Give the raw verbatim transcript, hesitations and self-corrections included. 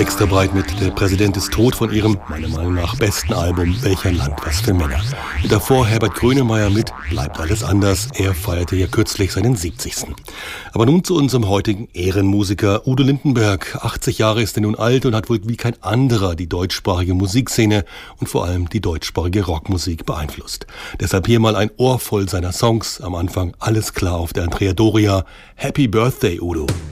extra breit mit Der Präsident ist tot von ihrem, meiner Meinung nach, besten Album Welcher Land, was für Männer. Und davor Herbert Grönemeyer mit Bleibt alles anders. Er feierte ja kürzlich seinen siebzigsten. Aber nun zu unserem heutigen Ehrenmusiker Udo Lindenberg. achtzig Jahre ist er nun alt und hat wohl wie kein anderer die deutschsprachige Musikszene und vor allem die deutschsprachige Rockmusik beeinflusst. Deshalb hier mal ein Ohr voll seiner Songs. Am Anfang Alles klar auf der Andrea Doria. Happy Birthday, Udo.